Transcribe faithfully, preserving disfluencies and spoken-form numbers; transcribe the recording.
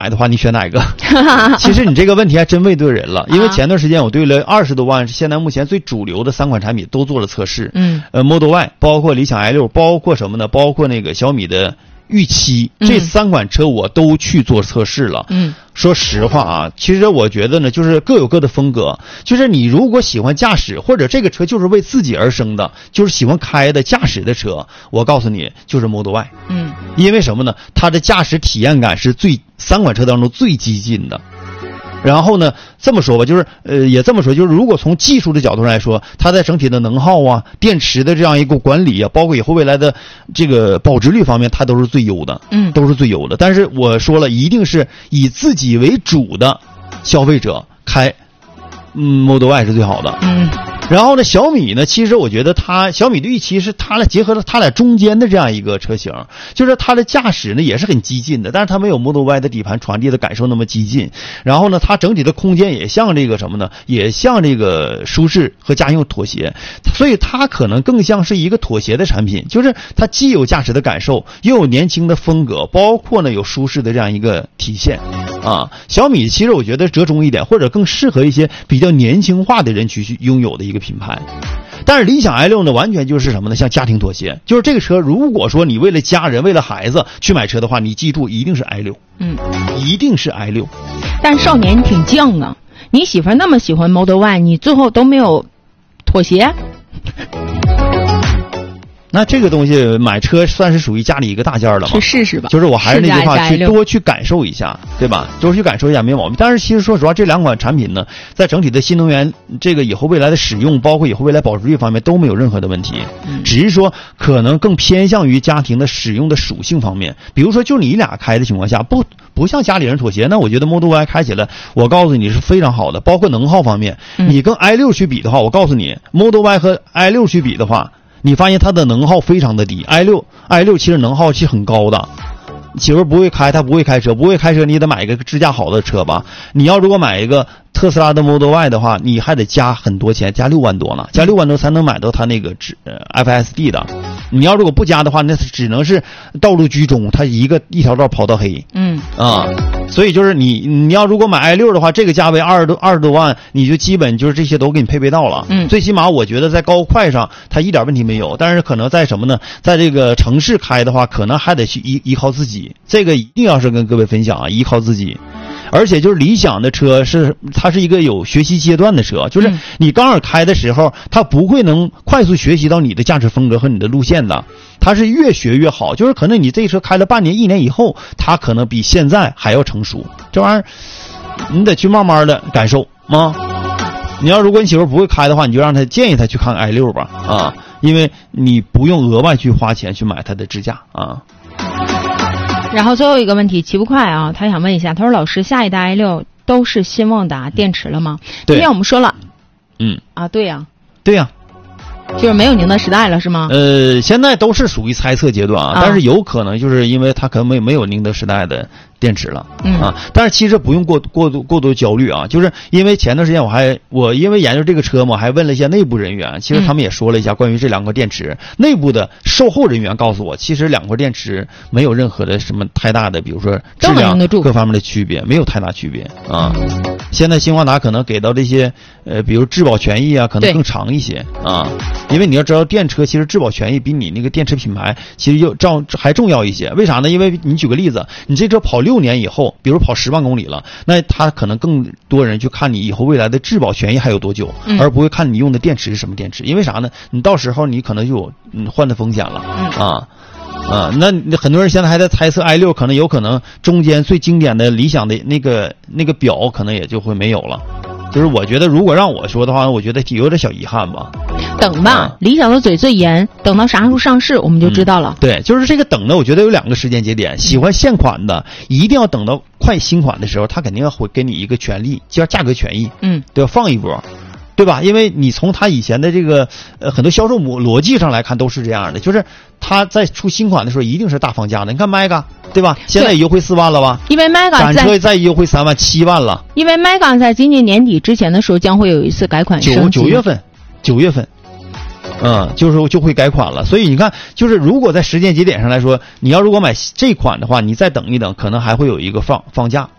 买的话，你选哪个？其实你这个问题还真问对人了，因为前段时间我对了二十多万现在目前最主流的三款产品都做了测试。嗯，呃 ，Model Y， 包括理想 i 六， 包括什么呢？包括那个小米的预期，这三款车我都去做测试了。嗯，说实话啊，其实我觉得呢，就是各有各的风格。就是你如果喜欢驾驶，或者这个车就是为自己而生的，就是喜欢开的驾驶的车，我告诉你，就是 Model Y。嗯，因为什么呢？它的驾驶体验感是最三款车当中最激进的。然后呢，这么说吧，就是呃，也这么说，就是如果从技术的角度上来说，它在整体的能耗啊、电池的这样一个管理啊，包括以后未来的这个保值率方面，它都是最优的，嗯，都是最优的。但是我说了，一定是以自己为主的消费者开，嗯 ，Model Y 是最好的，嗯。然后呢，小米呢，其实我觉得它小米的预期是它俩结合了它俩中间的这样一个车型，就是它的驾驶呢也是很激进的，但是它没有 Model Y 的底盘传递的感受那么激进。然后呢，它整体的空间也像这个什么呢？也像这个舒适和家用妥协，所以它可能更像是一个妥协的产品，就是它既有驾驶的感受，又有年轻的风格，包括呢有舒适的这样一个体现。啊，小米其实我觉得折中一点，或者更适合一些比较年轻化的人群去拥有的一个品牌。但是理想 i 六呢，完全就是什么呢？像家庭妥协，就是这个车，如果说你为了家人、为了孩子去买车的话，你记住一定是 i 六，嗯，一定是 i 六。 但少年你挺犟啊，你媳妇那么喜欢 Model Y， 你最后都没有妥协。 那这个东西买车算是属于家里一个大件了嘛？ 去试试吧。 就是我还是那句话，去多去感受一下，对吧？多去感受一下没毛病。但是其实说实话，这两款产品呢，在整体的新能源这个以后未来的使用，包括以后未来保值率方面都没有任何的问题，嗯、只是说可能更偏向于家庭的使用的属性方面。比如说，就你俩开的情况下，不不向家里人妥协，那我觉得 Model Y 开起来，我告诉你是非常好的。包括能耗方面，嗯、你跟 i 六去比的话，我告诉你 ，Model Y 和 i 六去比的话。你发现它的能耗非常的低 ，i 六 i 六其实能耗是很高的。媳妇不会开，他不会开车，不会开车，你得买一个支架好的车吧？你要如果买一个特斯拉的 Model Y 的话，你还得加很多钱，加六万多呢，加六万多才能买到它那个呃 F S D 的。你要如果不加的话，那只能是道路居中，它一个一条道跑到黑。嗯啊，所以就是你你要如果买 i 六的话，这个价位二十多二十多万，你就基本就是这些都给你配备到了。嗯，最起码我觉得在高快上它一点问题没有，但是可能在什么呢？在这个城市开的话，可能还得去依依靠自己。这个一定要是跟各位分享啊，依靠自己。而且就是理想的车是它是一个有学习阶段的车，就是你刚开始开的时候，它不会能快速学习到你的驾驶风格和你的路线的，它是越学越好。就是可能你这车开了半年一年以后，它可能比现在还要成熟。这玩意儿你得去慢慢的感受啊。你要如果你媳妇不会开的话，你就让她建议她去看 i 六吧啊，因为你不用额外去花钱去买它的支架啊。 然后最后一个问题，骑不快啊，他想问一下，他说老师，下一代 i 六都是新旺达电池了吗？今天我们说了， 嗯啊，对呀、啊， 对呀、 啊，就是没有宁德时代了是吗？ 呃，现在都是属于猜测阶段啊，啊但是有可能就是因为它可能没没有宁德时代的电池了，嗯啊，但是其实不用过过度过度焦虑啊，就是因为前段时间我还我因为研究这个车嘛，还问了一些内部人员，其实他们也说了一下关于这两个电池，嗯、内部的售后人员告诉我，其实两块电池没有任何的什么太大的，比如说质量各方面的区别，没有太大区别啊。现在新旺达可能给到这些呃，比如质保权益啊，可能更长一些啊，因为你要知道电车其实质保权益比你那个电池品牌其实又照还重要一些，为啥呢？因为你举个例子，你这车跑六年以后，比如跑十万公里了，那他可能更多人去看你以后未来的质保权益还有多久，嗯、而不会看你用的电池是什么电池，因为啥呢？你到时候你可能就有嗯换的风险了，嗯、啊。啊，那很多人现在还在猜测 i 六可能有可能中间最经典的理想的那个那个表可能也就会没有了。就是我觉得如果让我说的话，我觉得有点小遗憾吧。 等吧，啊、理想的嘴最严，等到啥时候上市我们就知道了。 嗯、对，就是这个等呢，我觉得有两个时间节点。喜欢现款的，一定要等到快新款的时候，他肯定要会给你一个权利，叫价格权益，嗯，对吧？放一波。对吧？因为你从他以前的这个呃很多销售模逻辑上来看都是这样的，就是他在出新款的时候一定是大放价的。你看 Mega 对吧？现在也优惠四万了吧？ 因为 Mega 展车再优惠三万，七万了。 因为 Mega 在今年年底之前的时候将会有一次改款升级。 九九月份，九月份。嗯，就是就会改款了，所以你看，就是如果在时间节点上来说，你要如果买这款的话，你再等一等，可能还会有一个放放假